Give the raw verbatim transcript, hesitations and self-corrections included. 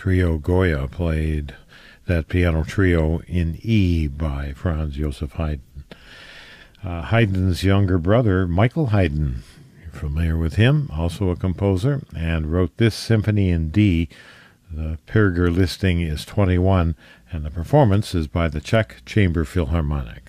Trio Goya played that piano trio in E by Franz Joseph Haydn. Uh, Haydn's younger brother, Michael Haydn, you're familiar with him, also a composer, and wrote this symphony in D. The Pirger listing is twenty-one, and the performance is by the Czech Chamber Philharmonic.